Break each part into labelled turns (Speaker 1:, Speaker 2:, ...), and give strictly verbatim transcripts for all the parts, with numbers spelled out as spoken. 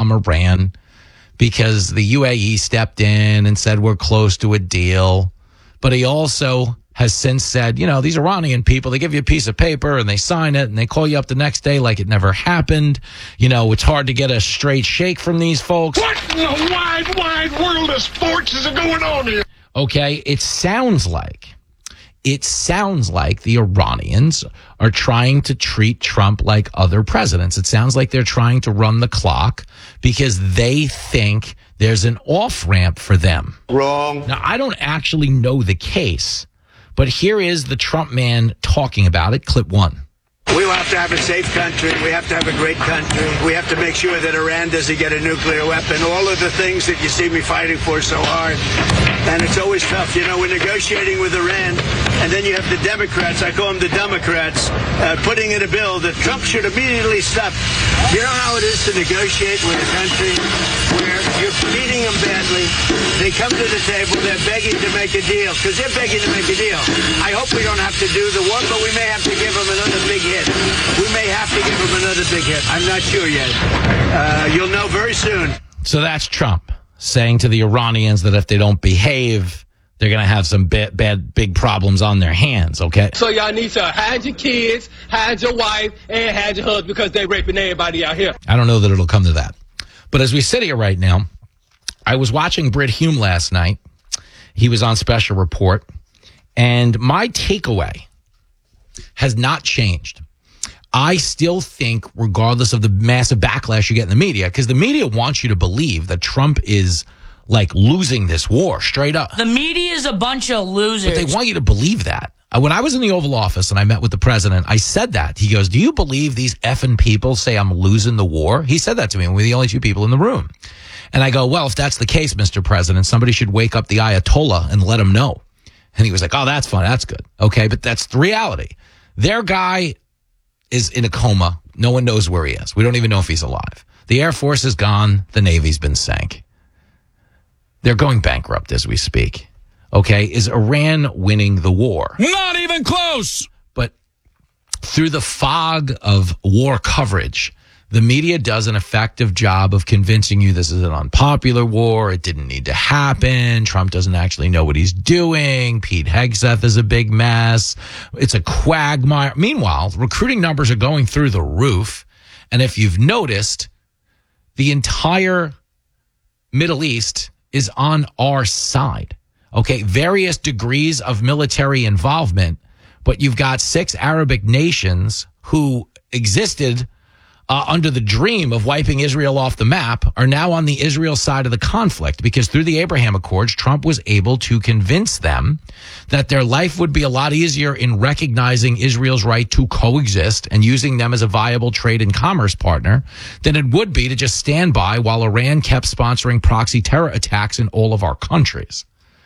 Speaker 1: from Iran because the U A E stepped in and said we're close to a deal. But he also has since said, you know, these Iranian people, they give you a piece of paper and they sign it and they call you up the next day like it never happened. You know, it's hard to get a straight shake from these folks.
Speaker 2: What in the wide, wide world of sports is going on here?
Speaker 1: Okay, it sounds like, it sounds like the Iranians are trying to treat Trump like other presidents. It sounds like they're trying to run the clock because they think there's an off-ramp for them.
Speaker 2: Wrong.
Speaker 1: Now, I don't actually know the case, but here is the Trump man talking about it. Clip one.
Speaker 3: We have to have a safe country. We have to have a great country. We have to make sure that Iran doesn't get a nuclear weapon. All of the things that you see me fighting for so hard. And it's always tough. You know, we're negotiating with Iran, and then you have the Democrats, I call them the Democrats, uh, putting in a bill that Trump should immediately stop. You know how it is to negotiate with a country where you're treating them badly. They come to the table, they're begging to make a deal, because they're begging to make a deal. I hope we don't have to do the one, but we may have to give them another big hit. We may have to give them another big hit. I'm not sure yet. Uh, you'll know very soon.
Speaker 1: So that's Trump saying to the Iranians that if they don't behave, they're going to have some bad, bad, big problems on their hands, okay?
Speaker 4: So y'all need to hide your kids, hide your wife, and hide your husband because they're raping everybody out here.
Speaker 1: I don't know that it'll come to that. But as we sit here right now, I was watching Brit Hume last night. He was on Special Report. And my takeaway has not changed. I still think, regardless of the massive backlash you get in the media, because the media wants you to believe that Trump is like losing this war straight up.
Speaker 5: The media is a bunch of losers.
Speaker 1: But they want you to believe that. When I was in the Oval Office and I met with the president, I said that. He goes, do you believe these effing people say I'm losing the war? He said that to me, and we're the only two people in the room. And I go, well, if that's the case, Mister President, somebody should wake up the Ayatollah and let him know. And he was like, oh, that's fun. That's good. Okay, but that's the reality. Their guy is in a coma. No one knows where he is. We don't even know if he's alive. The Air Force is gone. The Navy's been sank. They're going bankrupt as we speak. Okay, is Iran winning the war?
Speaker 2: Not even close.
Speaker 1: But through the fog of war coverage, the media does an effective job of convincing you this is an unpopular war. It didn't need to happen. Trump doesn't actually know what he's doing. Pete Hegseth is a big mess. It's a quagmire. Meanwhile, recruiting numbers are going through the roof. And if you've noticed, the entire Middle East is on our side. Okay, various degrees of military involvement, but you've got six Arabic nations who existed Uh, under the dream of wiping Israel off the map are now on the Israel side of the conflict because through the Abraham Accords, Trump was able to convince them that their life would be a lot easier in recognizing Israel's right to coexist and using them as a viable trade and commerce partner than it would be to just stand by while Iran kept sponsoring proxy terror attacks in all of our countries.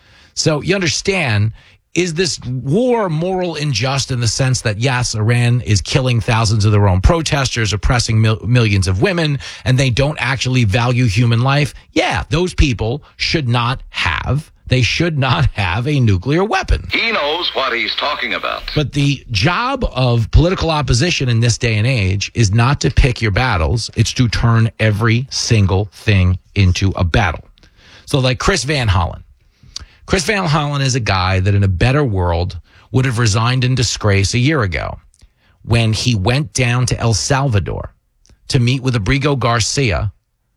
Speaker 1: So you understand, is this war moral and just in the sense that, yes, Iran is killing thousands of their own protesters, oppressing mil- millions of women, and they don't actually value human life? Yeah, those people should not have, they should not have a nuclear weapon.
Speaker 6: He knows what he's talking about.
Speaker 1: But the job of political opposition in this day and age is not to pick your battles. It's to turn every single thing into a battle. So like Chris Van Hollen. Chris Van Hollen is a guy that in a better world would have resigned in disgrace a year ago when he went down to El Salvador to meet with Abrigo Garcia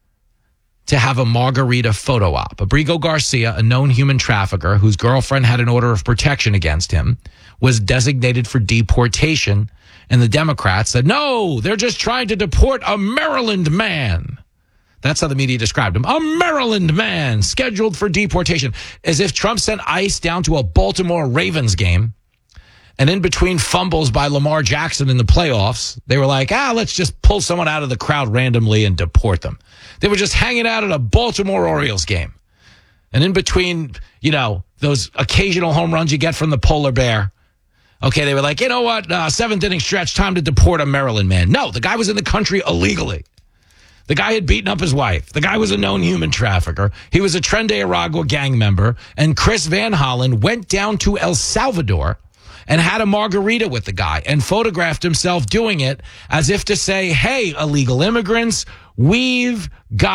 Speaker 1: to have a margarita photo op. Abrigo Garcia, a known human trafficker whose girlfriend had an order of protection against him, was designated for deportation, and the Democrats said, no, they're just trying to deport a Maryland man. That's how the media described him. A Maryland man scheduled for deportation. As if Trump sent ICE down to a Baltimore Ravens game. And in between fumbles by Lamar Jackson in the playoffs, they were like, ah, let's just pull someone out of the crowd randomly and deport them. They were just hanging out at a Baltimore Orioles game. And in between, you know, those occasional home runs you get from the polar bear, okay, they were like, you know what, uh, seventh inning stretch, time to deport a Maryland man. No, the guy was in the country illegally. The guy had beaten up his wife. The guy was a known human trafficker. He was a Tren de Aragua gang member. And Chris Van Hollen went down to El Salvador and had a margarita with the guy and photographed himself doing it as if to say, hey, illegal immigrants, we've got